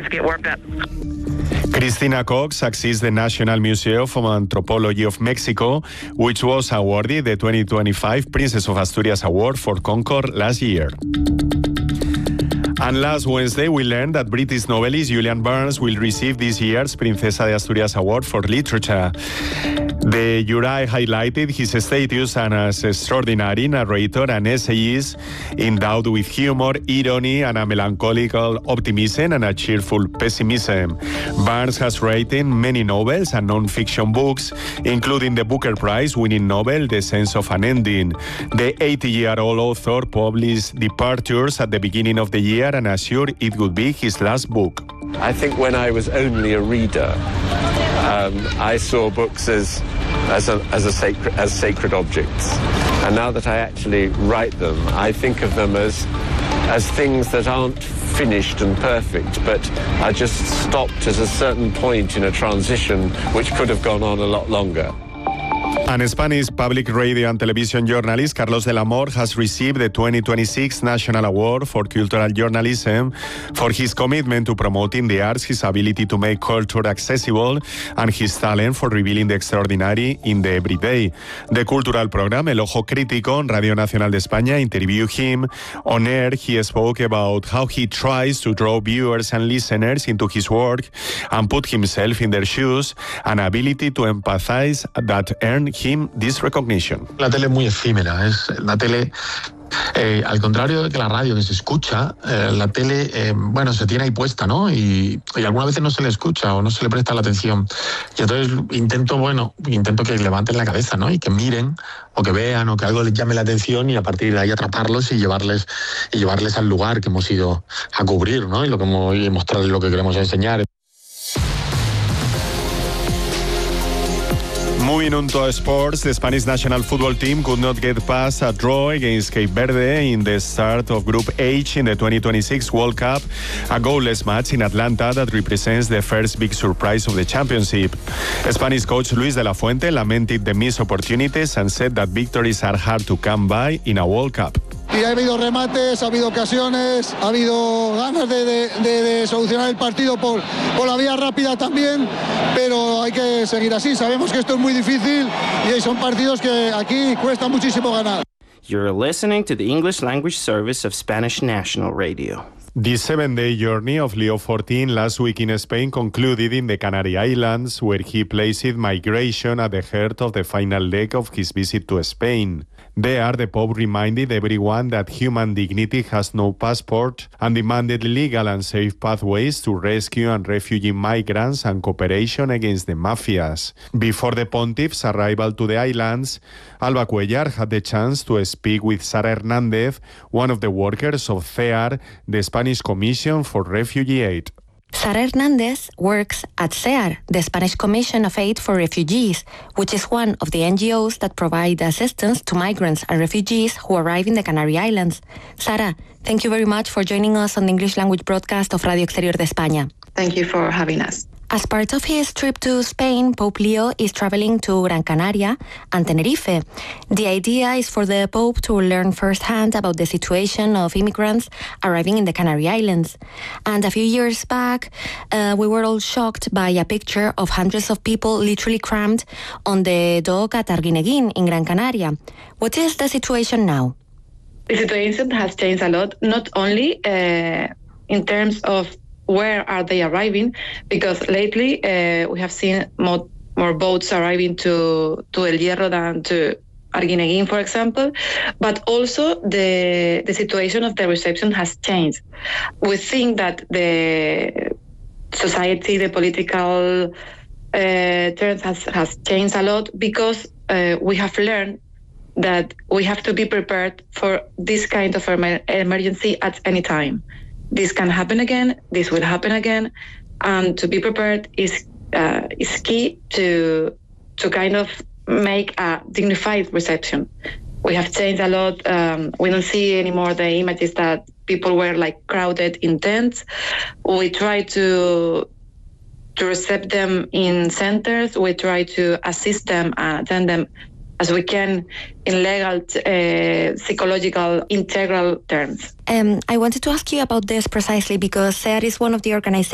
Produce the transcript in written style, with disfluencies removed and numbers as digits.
just get warmed up. Cristina Cox assists the National Museum of Anthropology of Mexico, which was awarded the 2025 Princess of Asturias Award for Concord last year. And last Wednesday, we learned that British novelist Julian Barnes will receive this year's Princesa de Asturias Award for Literature. The jury highlighted his status as extraordinary narrator and essayist, endowed with humor, irony, and a melancholical optimism and a cheerful pessimism. Barnes has written many novels and non-fiction books, including the Booker Prize-winning novel The Sense of an Ending. The 80-year-old author published Departures at the beginning of the year and assured it would be his last book. I think when I was only a reader, I saw books as sacred objects, and now that I actually write them, I think of them as things that aren't finished and perfect, but are just stopped at a certain point in a transition which could have gone on a lot longer. And Spanish public radio and television journalist Carlos del Amor has received the 2026 National Award for Cultural Journalism for his commitment to promoting the arts, his ability to make culture accessible, and his talent for revealing the extraordinary in the everyday. The cultural program El Ojo Crítico on Radio Nacional de España interviewed him. On air, he spoke about how he tries to draw viewers and listeners into his work and put himself in their shoes, an ability to empathize that earned him this recognition. La tele es muy efímera, la tele, al contrario de que la radio que se escucha, la tele, se tiene ahí puesta, ¿no? Y algunas veces no se le escucha o no se le presta la atención. Y entonces intento que levanten la cabeza, ¿no? Y que miren o que vean o que algo les llame la atención y a partir de ahí atraparlos y llevarles al lugar que hemos ido a cubrir, ¿no? Y mostrarles lo que queremos enseñar. Moving on to sports, the Spanish national football team could not get past a draw against Cape Verde in the start of Group H in the 2026 World Cup, a goalless match in Atlanta that represents the first big surprise of the championship. Spanish coach Luis de la Fuente lamented the missed opportunities and said that victories are hard to come by in a World Cup. Y ha habido remates, ha habido ocasiones, ha habido ganas de solucionar el partido por la vía rápida también, pero hay que seguir así. Sabemos que esto es muy difícil y son partidos que aquí cuesta muchísimo ganar. You're listening to the English language service of Spanish National Radio. The 7-day journey of Leo XIV last week in Spain concluded in the Canary Islands, where he placed migration at the heart of the final leg of his visit to Spain. There, the Pope reminded everyone that human dignity has no passport and demanded legal and safe pathways to rescue and refugee migrants and cooperation against the mafias. Before the pontiff's arrival to the islands, Alba Cuellar had the chance to speak with Sara Hernández, one of the workers of CEAR, the Spanish Commission for Refugee Aid. Sara Hernández works at CEAR, the Spanish Commission of Aid for Refugees, which is one of the NGOs that provide assistance to migrants and refugees who arrive in the Canary Islands. Sara, thank you very much for joining us on the English language broadcast of Radio Exterior de España. Thank you for having us. As part of his trip to Spain, Pope Leo is traveling to Gran Canaria and Tenerife. The idea is for the Pope to learn firsthand about the situation of immigrants arriving in the Canary Islands. And a few years back, we were all shocked by a picture of hundreds of people literally crammed on the dock at Arguineguín in Gran Canaria. What is the situation now? The situation has changed a lot, not only in terms of where are they arriving, because lately we have seen more boats arriving to El Hierro than to Arguineguín, for example, but also the situation of the reception has changed. We think that the society, the political terms has changed a lot because we have learned that we have to be prepared for this kind of emergency at any time. This can happen again, this will happen again, and to be prepared is key to kind of make a dignified reception. We have changed a lot. We don't see anymore the images that people were like crowded in tents. We try to receive them in centers. We try to assist them and attend them as we can in legal, psychological, integral terms. I wanted to ask you about this precisely because CEAR is one of the organizations